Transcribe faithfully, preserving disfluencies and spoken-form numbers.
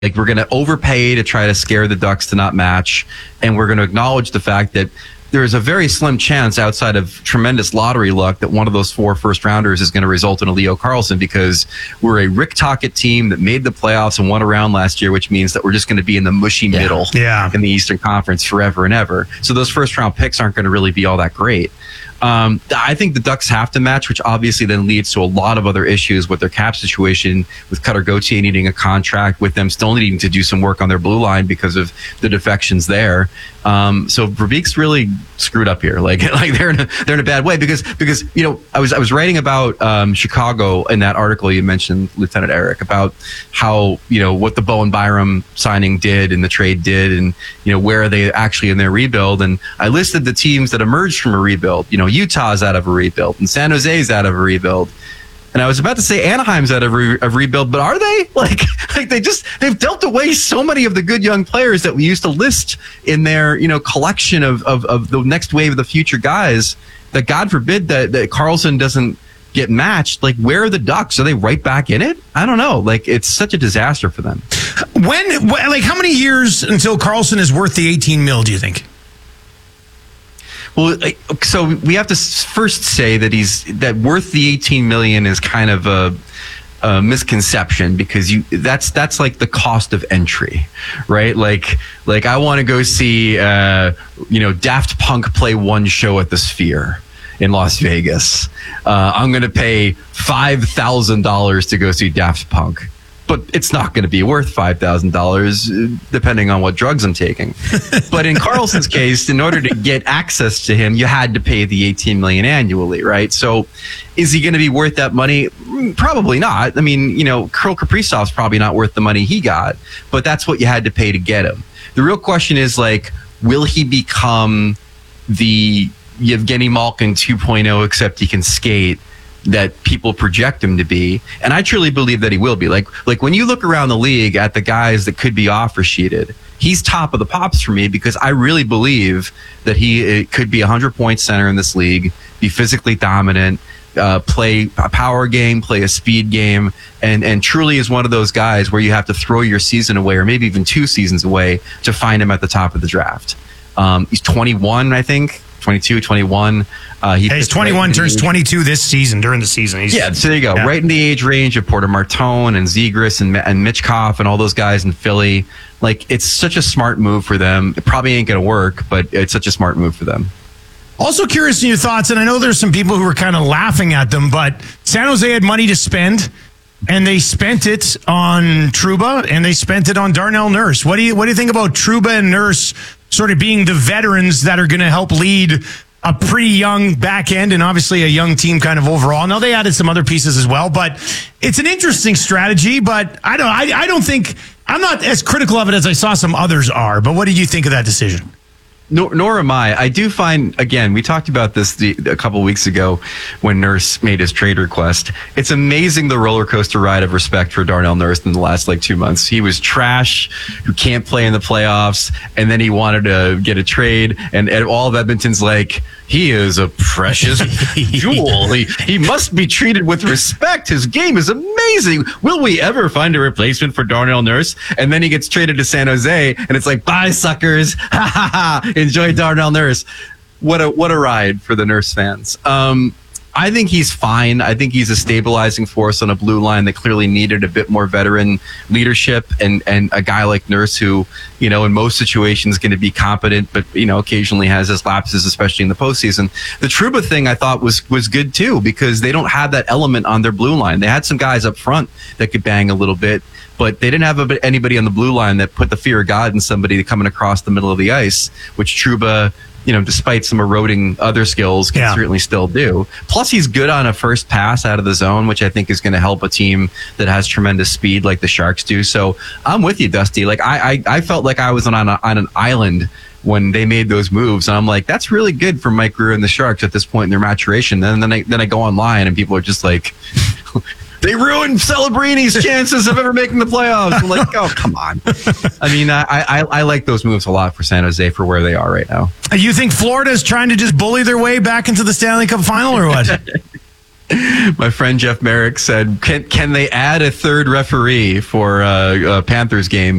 Like, we're going to overpay to try to scare the Ducks to not match, and we're going to acknowledge the fact that there is a very slim chance, outside of tremendous lottery luck, that one of those four first rounders is going to result in a Leo Carlsson, because we're a Rick Tocchet team that made the playoffs and won a round last year, which means that we're just going to be in the mushy yeah. middle yeah. in the Eastern Conference forever and ever. So those first round picks aren't going to really be all that great. Um, I think the Ducks have to match, which obviously then leads to a lot of other issues with their cap situation, with Cutter Gauthier needing a contract, with them still needing to do some work on their blue line because of the defections there. Um, so Verbeek's really screwed up here. Like, like they're in a, they're in a bad way because because you know I was I was writing about um, Chicago in that article you mentioned, Lieutenant Eric, about how you know what the Bowen Byram signing did and the trade did, and you know where are they actually in their rebuild. And I listed the teams that emerged from a rebuild. You know, Utah's out of a rebuild, and San Jose's out of a rebuild. And I was about to say Anaheim's out of re- of rebuild, but are they? Like, like they just they've dealt away so many of the good young players that we used to list in their you know collection of of, of the next wave of the future guys. That God forbid that that Carlsson doesn't get matched. Like, where are the Ducks? Are they right back in it? I don't know. Like, it's such a disaster for them. When, like, how many years until Carlsson is worth the eighteen mil? Do you think? Well, so we have to first say that he's that worth the eighteen million is kind of a, a misconception, because you that's that's like the cost of entry, right? Like like I want to go see uh, you know Daft Punk play one show at the Sphere in Las Vegas. Uh, I'm going to pay five thousand dollars to go see Daft Punk. But it's not going to be worth five thousand dollars, depending on what drugs I'm taking. But in Carlsson's case, in order to get access to him, you had to pay the eighteen million dollars annually, right? So is he going to be worth that money? Probably not. I mean, you know, Kirill Kaprizov's probably not worth the money he got, but that's what you had to pay to get him. The real question is, like, will he become the Yevgeny Malkin two point oh, except he can skate, that people project him to be? And I truly believe that he will be. Like, like when you look around the league at the guys that could be offer sheeted, he's top of the pops for me, because I really believe that he could be a hundred point center in this league, be physically dominant, uh, play a power game, play a speed game, and, and truly is one of those guys where you have to throw your season away, or maybe even two seasons away, to find him at the top of the draft. Um, he's twenty-one, I think. twenty-two, twenty-one. Uh, he hey, he's twenty-one, right, turns twenty-two this season, during the season. He's, yeah, so there you go. Yeah. Right in the age range of Porter Martone and Zegras and, and Mitchkov and all those guys in Philly. Like, it's such a smart move for them. It probably ain't going to work, but it's such a smart move for them. Also curious in your thoughts, and I know there's some people who were kind of laughing at them, but San Jose had money to spend, and they spent it on Trouba, and they spent it on Darnell Nurse. What do you what do you think about Trouba and Nurse sort of being the veterans that are going to help lead a pretty young back end, and obviously a young team kind of overall? Now, they added some other pieces as well, but it's an interesting strategy. But I don't, I, I don't think, I'm not as critical of it as I saw some others are. But what did you think of that decision? Nor, nor am I. I do find, again, we talked about this the, a couple weeks ago when Nurse made his trade request. It's amazing the roller coaster ride of respect for Darnell Nurse in the last like two months. He was trash, who can't play in the playoffs, and then he wanted to get a trade, and, and all of Edmonton's like, he is a precious jewel. He, he must be treated with respect. His game is amazing. Will we ever find a replacement for Darnell Nurse? And then he gets traded to San Jose, and it's like, bye, suckers. Ha ha ha. Enjoy Darnell Nurse. What a what a ride for the Nurse fans. Um, I think he's fine. I think he's a stabilizing force on a blue line that clearly needed a bit more veteran leadership, and, and a guy like Nurse who, you know, in most situations going to be competent, but, you know, occasionally has his lapses, especially in the postseason. The Trouba thing I thought was was good too, because they don't have that element on their blue line. They had some guys up front that could bang a little bit, but they didn't have a, anybody on the blue line that put the fear of God in somebody coming across the middle of the ice, which Trouba, you know, despite some eroding other skills, can yeah. certainly still do. Plus, he's good on a first pass out of the zone, which I think is going to help a team that has tremendous speed like the Sharks do. So I'm with you, Dusty. Like, I, I, I felt like I was on, a, on an island when they made those moves, and I'm like, that's really good for Mike Grier and the Sharks at this point in their maturation. And then I, then I go online, and people are just like, they ruined Celebrini's chances of ever making the playoffs. I'm like, oh, come on. I mean, I, I I like those moves a lot for San Jose for where they are right now. You think Florida's trying to just bully their way back into the Stanley Cup final, or what? My friend Jeff Merrick said, "Can can they add a third referee for uh, uh, Panthers game